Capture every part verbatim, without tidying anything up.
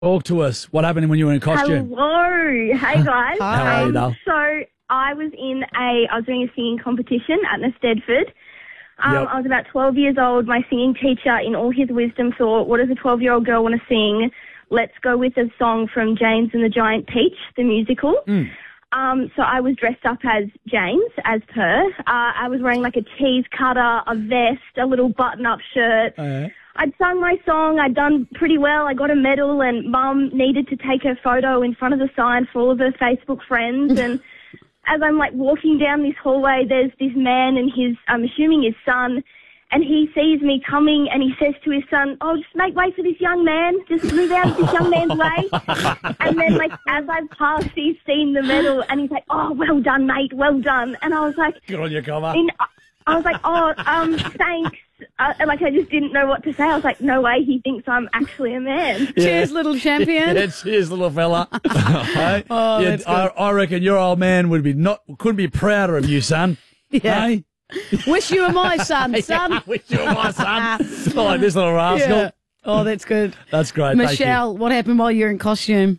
Talk to us. What happened when you were in costume? Hello. Hey, guys. How are you, um, So I was in a, I was doing a singing competition at Nestedford. Um, Yep. I was about twelve years old. My singing teacher, in all his wisdom, thought, what does a twelve-year-old girl want to sing? Let's go with a song from James and the Giant Peach, the musical. Mm. Um, so I was dressed up as James, as per. Uh, I was wearing like a cheese cutter, a vest, a little button-up shirt. Uh, I'd sung my song. I'd done pretty well. I got a medal, and Mum needed to take her photo in front of the sign for all of her Facebook friends. And as I'm like walking down this hallway, there's this man and his, I'm assuming his son, and he sees me coming and he says to his son, "Oh, just make way for this young man. Just move out of this young man's way." And then, like, as I've passed, he's seen the medal and he's like, "Oh, well done, mate. Well done." And I was like, Good on you, cover. in, I was like, "Oh, um, thanks." Uh, like, I just didn't know what to say. I was like, no way, he thinks I'm actually a man. Yeah. Cheers, little champion. Yeah, cheers, little fella. Hey? Oh, Yeah, that's I, good. I reckon your old man would be not couldn't be prouder of you, son. Yeah. Hey? Wish you were my son, son. I wish you were my son. I like this little rascal. Yeah. Oh, that's good. That's great. Thank you. Michelle, what happened while you were in costume?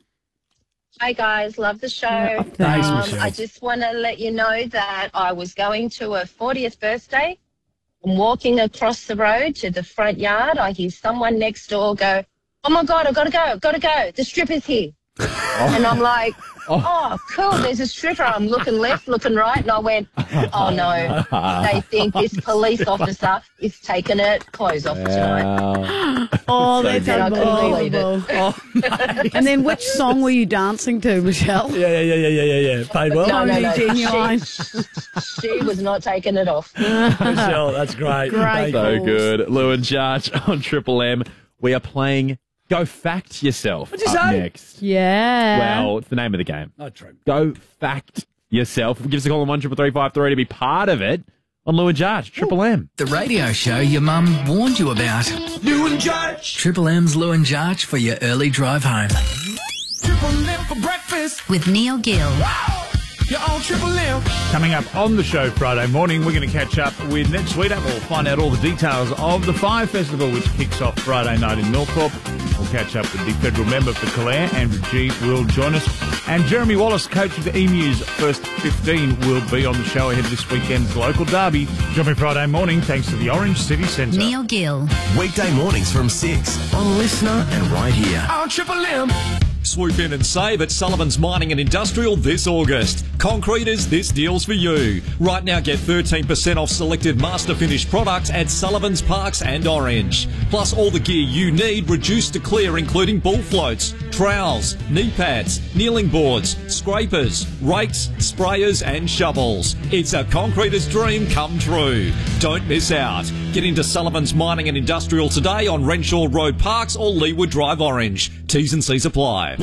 Hi guys, love the show. Oh, thanks, um, Michelle. I just want to let you know that I was going to a fortieth birthday. I'm walking across the road to the front yard. I hear someone next door go, "Oh my God, I've got to go, I've got to go. The stripper's here." And I'm like, oh, cool, there's a stripper. I'm looking left, looking right, and I went, oh no, they think this police officer is taking her clothes off tonight. Oh, that's good. I couldn't believe it. unbelievable. And then which song were you dancing to, Michelle? Yeah, yeah, yeah, yeah, yeah, yeah, yeah. Paid well. No, no, no. Totally genuine. She, she was not taking it off. Michelle, that's great. Great. Thank So you. Balls. good. Lou and Jarch on Triple M. We are playing Go Fact Yourself. What'd you up say? next. Yeah. Well, it's the name of the game. Not true. Go Fact Yourself. Give us a call on one triple three five three to be part of it on Lou and Jarch, Triple M. The radio show your mum warned you about. Lou and Jarch. Triple M's Lou and Jarch for your early drive home. Triple M for breakfast. With Neil Gill. You're on Triple M. Coming up on the show Friday morning, we're going to catch up with Ned Sweetup. We'll find out all the details of the Fire Festival, which kicks off Friday night in Millthorpe. We'll catch up with the federal member for Calare, Andrew G, will join us. And Jeremy Wallace, coach of the Emus First fifteen, will be on the show ahead of this weekend's local derby. Join me Friday morning, thanks to the Orange City Centre. Neil Gill. Weekday mornings from six on Listener and right here on Triple M. Swoop in and save at Sullivan's Mining and Industrial this August. Concreters, this deal's for you. Right now, get thirteen percent off selected Master Finish products at Sullivan's Parks and Orange. Plus all the gear you need reduced to clear, including bull floats, trowels, knee pads, kneeling boards, scrapers, rakes, sprayers and shovels. It's a concreter's dream come true. Don't miss out. Get into Sullivan's Mining and Industrial today on Renshaw Road Parks or Leeward Drive Orange. T's and C's apply.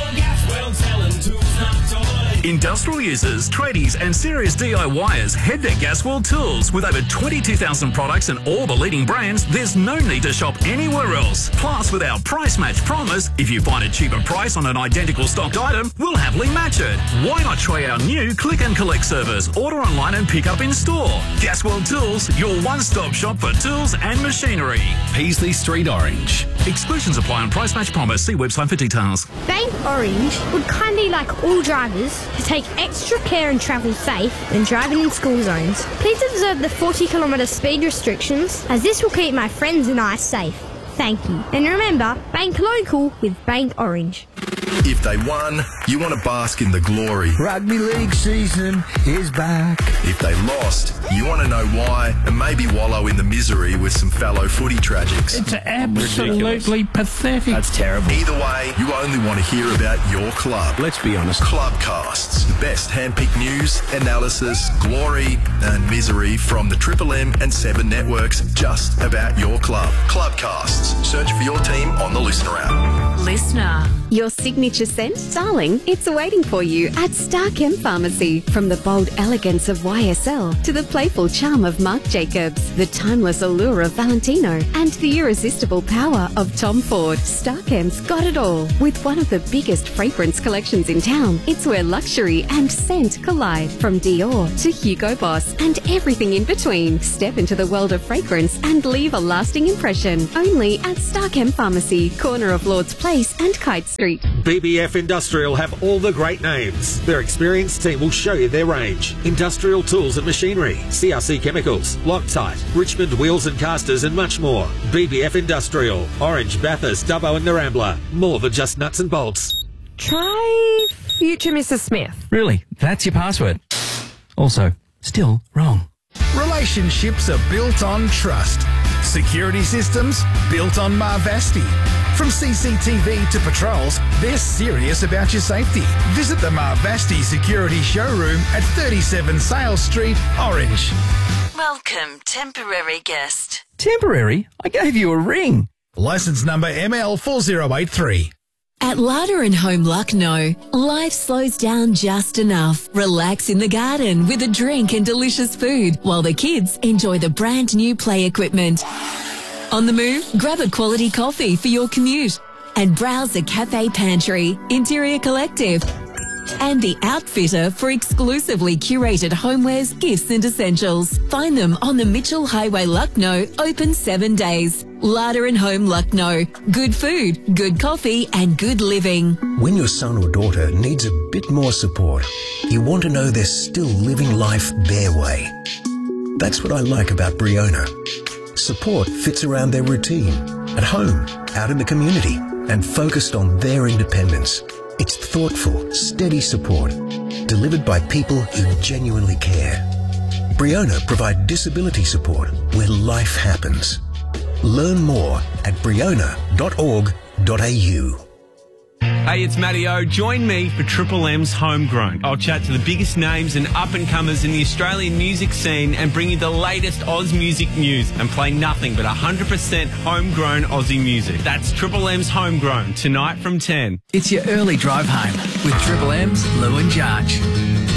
Industrial users, tradies and serious DIYers head to Gasworld Tools. With over twenty-two thousand products and all the leading brands, there's no need to shop anywhere else. Plus, with our price match promise, if you find a cheaper price on an identical stocked item, we'll happily match it. Why not try our new click and collect service? Order online and pick up in store. Gasworld Tools, your one-stop shop for tools and machinery. Paisley Street Orange. Exclusions apply on price match promise. See website for details. Bank Orange would kindly like all drivers to take extra care and travel safe when driving in school zones. Please observe the forty kilometre speed restrictions, as this will keep my friends and I safe. Thank you. And remember, bank local with Bank Orange. If they won, you want to bask in the glory. Rugby league season is back. If they lost, you want to know why and maybe wallow in the misery with some fellow footy tragics. It's absolutely pathetic. That's terrible. Either way, you only want to hear about your club. Let's be honest. Clubcasts. The best handpicked news, analysis, glory and misery from the Triple M and Seven networks just about your club. Clubcasts. Search for your team on the Listener app. Listener. Your signature scent, darling, it's waiting for you at Starchem Pharmacy. From the bold elegance of Y S L to the playful charm of Marc Jacobs, the timeless allure of Valentino, and the irresistible power of Tom Ford, Starchem's got it all. With one of the biggest fragrance collections in town, it's where luxury and scent collide. From Dior to Hugo Boss and everything in between. Step into the world of fragrance and leave a lasting impression. Only at Starchem Pharmacy, corner of Lord's Place Place and Kite Street. B B F Industrial have all the great names. Their experienced team will show you their range. Industrial tools and machinery, C R C chemicals, Loctite, Richmond wheels and casters and much more. B B F Industrial, Orange, Bathurst, Dubbo and Narambla. More than just nuts and bolts. Try future Missus Smith. Really? That's your password? Also, still wrong. Relationships are built on trust. Security systems built on Marvasti. From C C T V to patrols, they're serious about your safety. Visit the Marvasti Security Showroom at thirty-seven Sales Street, Orange. Welcome, temporary guest. Temporary? I gave you a ring. Licence number M L four zero eight three. At Larder and Home Lucknow, life slows down just enough. Relax in the garden with a drink and delicious food while the kids enjoy the brand new play equipment. On the move, grab a quality coffee for your commute and browse the cafe pantry, Interior Collective, and the Outfitter for exclusively curated homewares, gifts and essentials. Find them on the Mitchell Highway, Lucknow, open seven days. Larder and Home Lucknow. Good food, good coffee and good living. When your son or daughter needs a bit more support, you want to know they're still living life their way. That's what I like about Briona. Support fits around their routine, at home, out in the community, and focused on their independence. It's thoughtful, steady support, delivered by people who genuinely care. Briona provide disability support where life happens. Learn more at briona dot org dot a u. Hey, it's Matty O. Join me for Triple M's Homegrown. I'll chat to the biggest names and up-and-comers in the Australian music scene and bring you the latest Oz music news and play nothing but one hundred percent homegrown Aussie music. That's Triple M's Homegrown, tonight from ten. It's your early drive home with Triple M's Lou and Jarch.